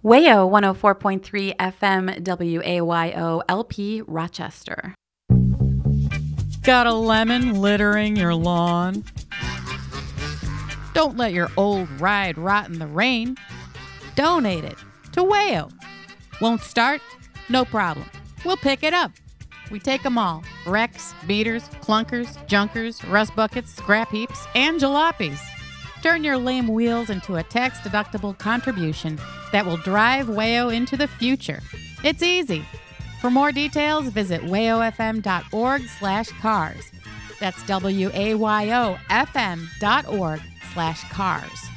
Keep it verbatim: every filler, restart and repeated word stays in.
WAYO one oh four point three F M W A Y O L P Rochester. Got a lemon littering your lawn? Don't let your old ride rot in the rain. Donate it to WAYO. Won't start? No problem. We'll pick it up. We take them all. Wrecks, beaters, clunkers, junkers, rust buckets, scrap heaps, and jalopies. Turn your lame wheels into a tax-deductible contribution that will drive WAYO into the future. It's easy. For more details, visit wayofm.org slash cars. That's W A Y O F M dot org slash cars.